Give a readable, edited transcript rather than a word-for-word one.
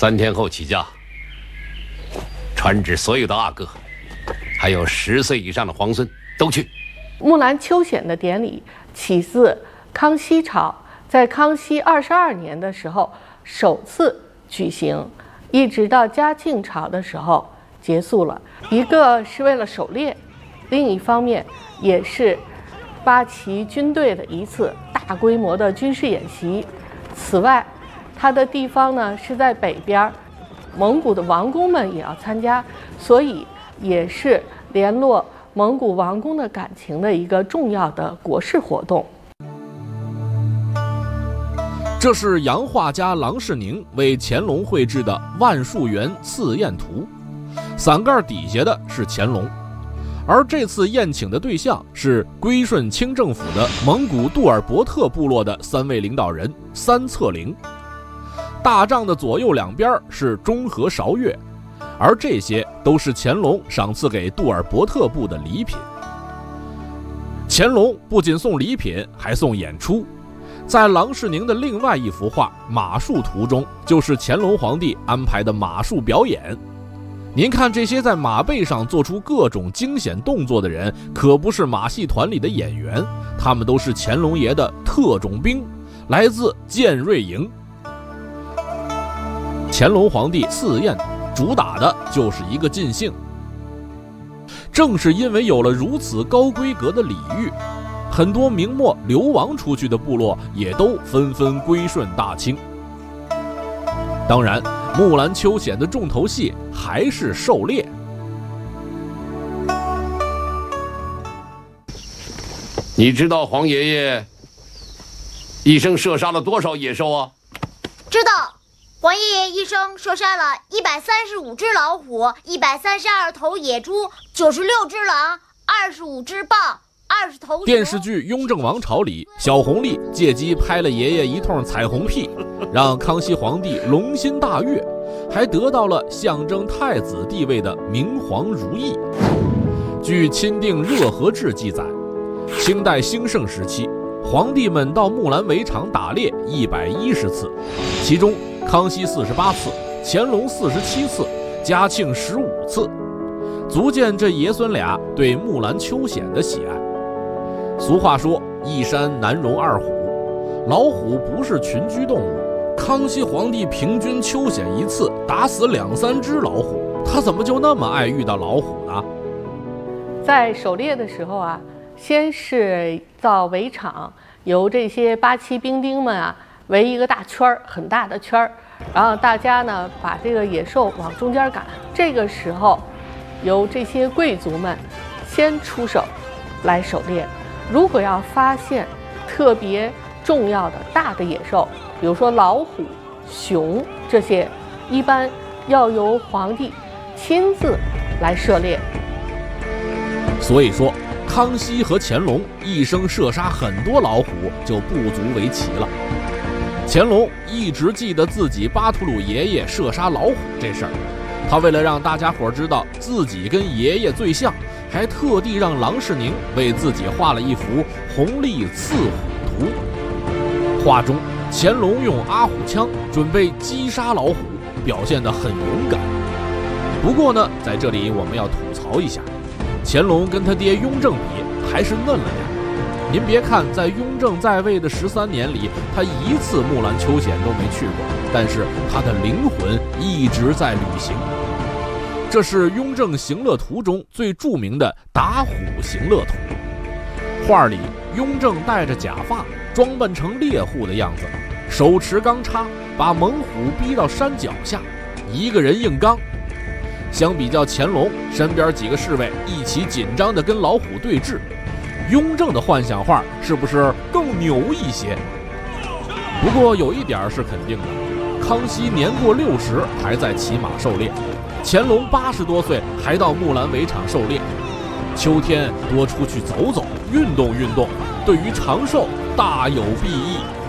3天后起驾，传旨所有的阿哥，还有10岁以上的皇孙都去。 木兰秋显的典礼起自康熙朝，在康熙22年的时候首次举行，一直到嘉庆朝的时候结束了。一个是为了狩猎，另一方面也是八旗军队的一次大规模的军事演习。此外，它的地方呢是在北边，蒙古的王公们也要参加，所以也是联络蒙古王公的感情的一个重要的国事活动。 这是洋画家郎世宁为乾隆绘制的万树园赐宴图，伞盖底下的是乾隆，而这次宴请的对象是归顺清政府的蒙古杜尔伯特部落的3位领导人三策凌。大帐的左右两边是中和韶乐，而这些都是乾隆赏赐给杜尔伯特部的礼品。乾隆不仅送礼品，还送演出。在郎世宁的另外一幅画《马术图》中，就是乾隆皇帝安排的马术表演。您看这些在马背上做出各种惊险动作的人，可不是马戏团里的演员，他们都是乾隆爷的特种兵，来自建瑞营。乾隆皇帝赐宴主打的就是一个尽兴。正是因为有了如此高规格的礼遇，很多明末流亡出去的部落也都纷纷归顺大清。当然，木兰秋显的重头戏还是狩猎。 你知道黄爷爷一生射杀了多少野兽啊？ 知道，黄爷爷一生射杀了135只老虎，132头野猪，96只狼，25只豹，20头熊。 电视剧《雍正王朝》里，小红丽借机拍了爷爷一通彩虹屁，让康熙皇帝龙心大悦，还得到了象征太子地位的明皇如意。据《钦定热河志》记载，清代兴盛时期，皇帝们到木兰围场打猎110次，其中康熙48次，乾隆47次，嘉庆15次，足见这爷孙俩对木兰秋显的喜爱。俗话说，一山难容二虎，老虎不是群居动物，康熙皇帝平均秋显一次打死2-3只老虎，他怎么就那么爱遇到老虎呢？ 在狩猎的时候啊，先是造围场，由这些八旗兵丁们啊围一个大圈儿，很大的圈儿，然后大家呢把这个野兽往中间赶。这个时候，由这些贵族们先出手来狩猎。如果要发现特别重要的大的野兽，比如说老虎、熊这些，一般要由皇帝亲自来射猎。 所以说，康熙和乾隆一生射杀很多老虎就不足为奇了。乾隆一直记得自己巴图鲁爷爷射杀老虎这事儿，他为了让大家伙知道自己跟爷爷最像，还特地让郎世宁为自己画了一幅红历刺虎图。画中，乾隆用阿虎枪准备击杀老虎，表现得很勇敢。不过呢，在这里我们要吐槽一下，乾隆跟他爹雍正比还是嫩了点。您别看在雍正在位的13年里，他一次木兰秋显都没去过，但是他的灵魂一直在旅行。这是雍正行乐图中最著名的打虎行乐图。画里，雍正戴着假发，装扮成猎户的样子，手持钢叉，把猛虎逼到山脚下，一个人硬刚。相比较乾隆身边几个侍卫一起紧张地跟老虎对峙，雍正的幻想画是不是更牛一些？不过有一点是肯定的，康熙年过60还在骑马狩猎，乾隆80多岁还到木兰围场狩猎。秋天多出去走走，运动运动，对于长寿大有裨益。